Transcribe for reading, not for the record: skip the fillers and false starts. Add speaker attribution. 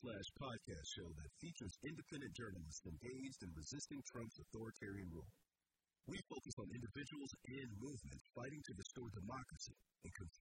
Speaker 1: podcast show that features independent journalists engaged in resisting Trump's authoritarian rule. We focus on individuals and movements fighting to restore democracy and